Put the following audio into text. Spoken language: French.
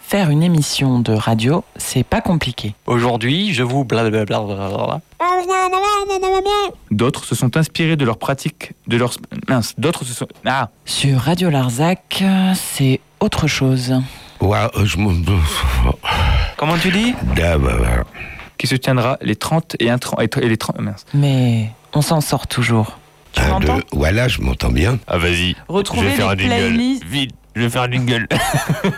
Faire une émission de radio, c'est pas compliqué. Aujourd'hui, je vous blablabla. D'autres se sont inspirés de leurs pratiques, de leurs... Mince, d'autres se sont... Ah. Sur Radio Larzac, c'est autre chose. Ouais, Comment tu dis ? Qui se tiendra les 30 et les 30... Mince. Mais on s'en sort toujours. Tu m'entends ? Voilà, je m'entends bien. Ah, vas-y. Retrouvez je vais faire les un jingle. playlists. Vite, je vais faire un jingle.